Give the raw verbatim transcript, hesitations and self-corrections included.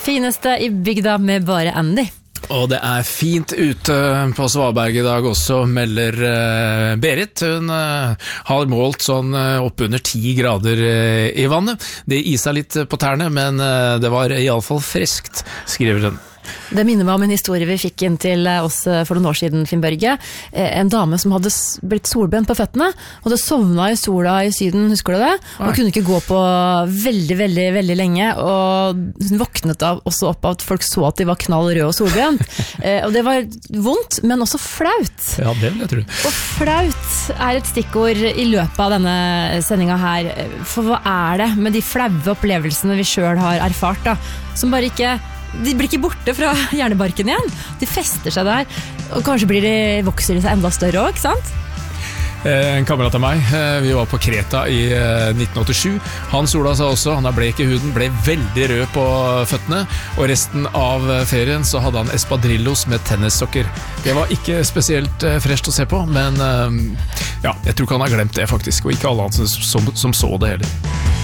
fineste i bygda med bare Andy. Og det er fint ute på Svaberg i dag også, melder uh, Berit. Hun uh, har målt sånn uh, opp under ti grader uh, i vannet. Det isa litt på tærne, men uh, det var i alle fall friskt, skriver hun. Det minner meg om en historie vi fikk inn til oss for noen år siden, Finn Børge. En dame som hadde blitt solbrent på føttene, hadde sovnet i sola i Syden, husker du det? Og kunne ikke gå på veldig, veldig, veldig lenge, og hun våknet av, også opp av at folk så at de var knall rød og solbrent. Og det var vondt, men også flaut. Ja, det vil jeg tro. Og flaut er et stikkord i løpet av denne sendingen her. For hva er det med de flaue opplevelsene vi selv har erfart da, som bare ikke... De blir ikke borte fra hjernebarken igjen. De fester seg der, og kanskje blir de, vokser de seg enda større også, ikke sant? En kamerat av meg, vi var på Kreta i nitten åttisju. Han sola seg også, han er blek i huden, ble veldig rød på føttene, og resten av ferien så hadde han espadrillos med tennissokker. Det var ikke spesielt fresht å se på, men ja, jeg tror ikke han har glemt det faktisk, og ikke alle han som, som så det heller.